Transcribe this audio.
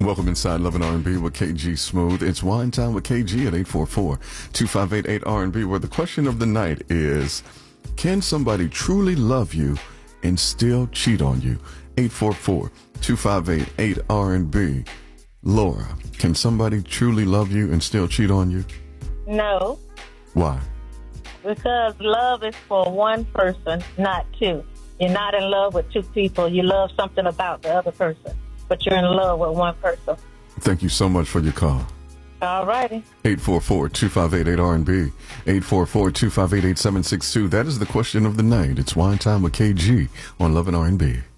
Welcome inside Love and R&B with KG Smooth. It's Wine Time with KG at 844-258-8R&B, where the question of the night is, can somebody truly love you and still cheat on you? 844-258-8R&B. Laura, can somebody truly love you and still cheat on you? No, Why? because love is for one person, not two. You're not in love with two people. You love something about the other person, but you're in love with one person. Thank you so much for your call. All righty. 844-258-8R&B. 844-258-8762. That is the question of the night. It's Wine Time with KG on Love and R&B.